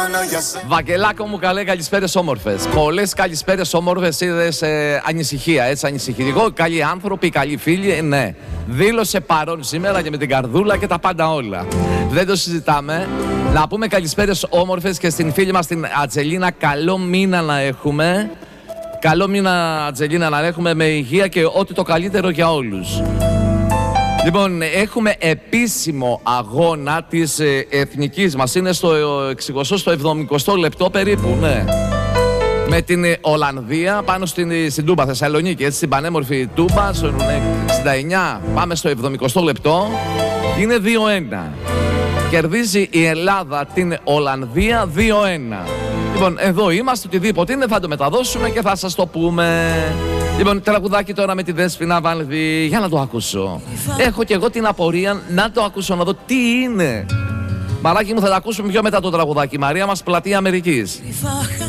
Βαγγελάκο μου, καλέ, καλησπέρες όμορφες. Πολλές καλησπέρες όμορφες, είδες ανησυχία, έτσι ανησυχητικό. Καλοί άνθρωποι, καλοί φίλοι, ναι. Δήλωσε παρόν σήμερα και με την καρδούλα και τα πάντα όλα. Δεν το συζητάμε. Να πούμε καλησπέρες όμορφες και στην φίλη μας την Ατζελίνα. Καλό μήνα να έχουμε. Καλό μήνα, Ατζελίνα, να έχουμε με υγεία και ό,τι το καλύτερο για όλους. Λοιπόν, έχουμε επίσημο αγώνα της εθνικής μας. Είναι στο 60, στο 70 λεπτό περίπου, ναι. Με την Ολλανδία πάνω στην Τούμπα, Θεσσαλονίκη, έτσι, στην πανέμορφη Τούμπα, στο 69, πάμε στο 70 λεπτό. Είναι 2-1. Κερδίζει η Ελλάδα την Ολλανδία 2-1. Λοιπόν, εδώ είμαστε, οτιδήποτε είναι θα το μεταδώσουμε και θα σας το πούμε. Λοιπόν, τραγουδάκι τώρα με τη Δέσποινα Βαλβή, για να το ακούσω. Έχω και εγώ την απορία να το ακούσω, να δω τι είναι. Μαράκι μου, θα το ακούσουμε πιο μετά το τραγουδάκι. Μαρία μας, Πλατεία Αμερικής.